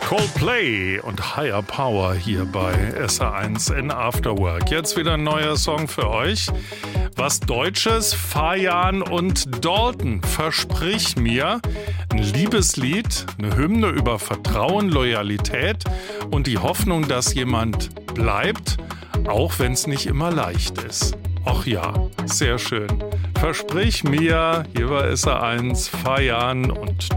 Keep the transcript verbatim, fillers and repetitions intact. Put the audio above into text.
Coldplay und Higher Power hier bei S R eins in Afterwork. Jetzt wieder ein neuer Song für euch. Was Deutsches, Fajan und Dalton, versprich mir. Ein Liebeslied, eine Hymne über Vertrauen, Loyalität und die Hoffnung, dass jemand bleibt, auch wenn es nicht immer leicht ist. Ach ja, sehr schön. Versprich mir, hier bei S R eins, Fajan und